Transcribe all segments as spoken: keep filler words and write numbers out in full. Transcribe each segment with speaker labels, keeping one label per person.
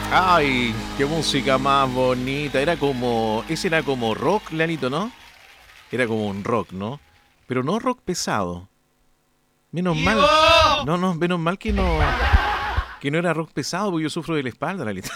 Speaker 1: Ay, qué música más bonita. Era como, ese era como rock, Lalito, ¿no? Era como un rock, ¿no? Pero no rock pesado. Menos mal.
Speaker 2: ¡Ivo!
Speaker 1: No, no, menos mal que no, que no era rock pesado, porque yo sufro de la espalda, Lalito.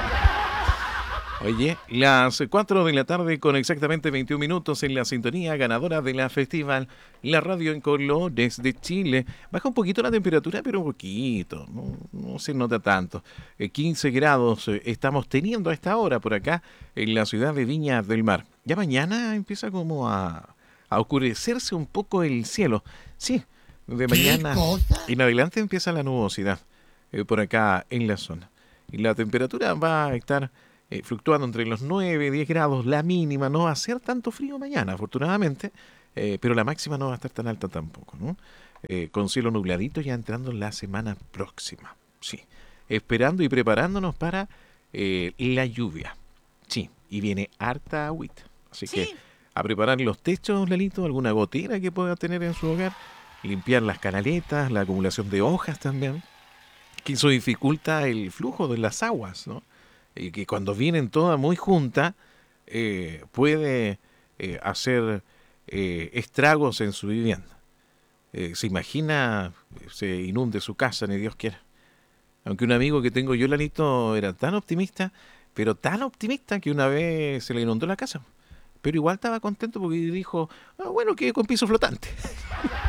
Speaker 1: Oye, las cuatro de la tarde con exactamente veintiún minutos en la sintonía ganadora de la festival, la radio en color desde Chile. Baja un poquito la temperatura, pero un poquito, no, no se nota tanto. Eh, quince grados eh, estamos teniendo a esta hora por acá en la ciudad de Viña del Mar. Ya mañana empieza como a, a oscurecerse un poco el cielo. Sí, de
Speaker 2: ¿Qué
Speaker 1: mañana
Speaker 2: cosa?
Speaker 1: en adelante empieza la nubosidad eh, por acá en la zona. Y la temperatura va a estar eh, fluctuando entre los nueve, diez grados, la mínima. No va a ser tanto frío mañana, afortunadamente, eh, pero la máxima no va a estar tan alta tampoco, ¿no? Eh, con cielo nubladito ya entrando en la semana próxima. Sí, esperando y preparándonos para eh, la lluvia. Sí, y viene harta agüita. Así que
Speaker 2: Sí.
Speaker 1: a preparar los techos, Lalito, alguna gotera que pueda tener en su hogar, limpiar las canaletas, la acumulación de hojas también, que eso dificulta el flujo de las aguas, ¿no? Y que cuando vienen todas muy juntas, eh, puede eh, hacer eh, estragos en su vivienda. Eh, se imagina, eh, se inunde su casa, ni Dios quiera. Aunque un amigo que tengo yo, Lanito, era tan optimista, pero tan optimista que una vez se le inundó la casa. Pero igual estaba contento porque dijo, ah, bueno, que con piso flotante.